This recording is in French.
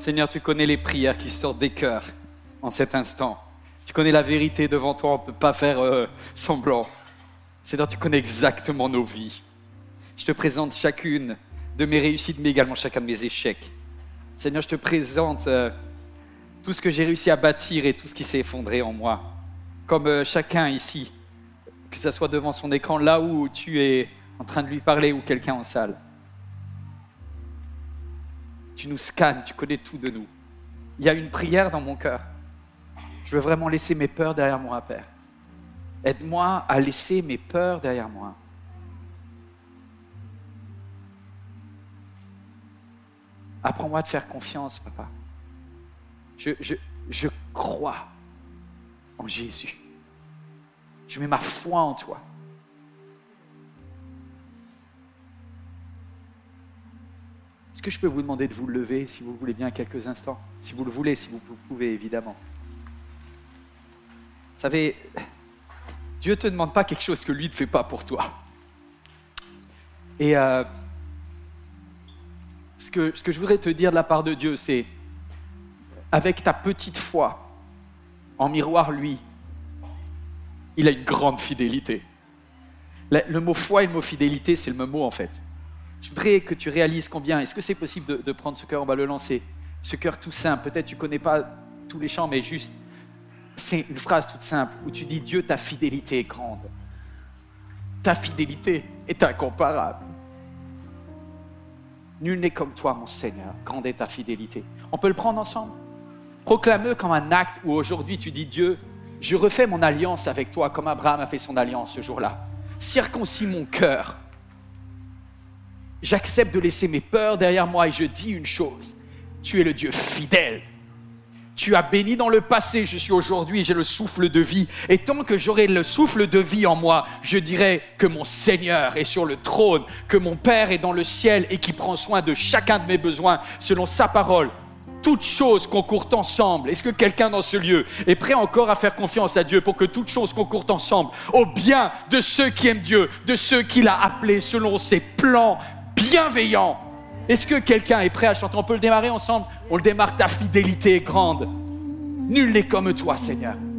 Seigneur, tu connais les prières qui sortent des cœurs en cet instant. Tu connais la vérité devant toi, on ne peut pas faire semblant. Seigneur, tu connais exactement nos vies. Je te présente chacune de mes réussites, mais également chacun de mes échecs. Seigneur, je te présente tout ce que j'ai réussi à bâtir et tout ce qui s'est effondré en moi. Comme chacun ici, que ce soit devant son écran, là où tu es en train de lui parler ou quelqu'un en salle. Tu nous scannes, tu connais tout de nous. Il y a une prière dans mon cœur. Je veux vraiment laisser mes peurs derrière moi, Père. Aide-moi à laisser mes peurs derrière moi. Apprends-moi à te faire confiance, Papa. Je crois en Jésus. Je mets ma foi en toi. Est-ce que je peux vous demander de vous lever, si vous le voulez bien, quelques instants? Si vous le voulez, si vous pouvez, évidemment. Vous savez, Dieu ne te demande pas quelque chose que lui ne fait pas pour toi. Et ce que je voudrais te dire de la part de Dieu, c'est, avec ta petite foi, en miroir, lui, il a une grande fidélité. Le mot foi et le mot fidélité, c'est le même mot en fait. Je voudrais que tu réalises combien, est-ce que c'est possible de prendre ce cœur, on va le lancer, ce cœur tout simple, peut-être tu ne connais pas tous les chants, mais juste, c'est une phrase toute simple où tu dis, Dieu, ta fidélité est grande. Ta fidélité est incomparable. Nul n'est comme toi, mon Seigneur, grande est ta fidélité. On peut le prendre ensemble? Proclame-le comme un acte où aujourd'hui tu dis, Dieu, je refais mon alliance avec toi comme Abraham a fait son alliance ce jour-là. Circoncis mon cœur. J'accepte de laisser mes peurs derrière moi et je dis une chose. Tu es le Dieu fidèle. Tu as béni dans le passé, je suis aujourd'hui et j'ai le souffle de vie. Et tant que j'aurai le souffle de vie en moi, je dirai que mon Seigneur est sur le trône, que mon Père est dans le ciel et qui prend soin de chacun de mes besoins selon sa parole. Toutes choses concourent ensemble. Est-ce que quelqu'un dans ce lieu est prêt encore à faire confiance à Dieu pour que toutes choses concourent ensemble au bien de ceux qui aiment Dieu, de ceux qu'il a appelés selon ses plans bienveillants? Est-ce que quelqu'un est prêt à chanter? On peut le démarrer ensemble? On le démarre, ta fidélité est grande. Nul n'est comme toi, Seigneur.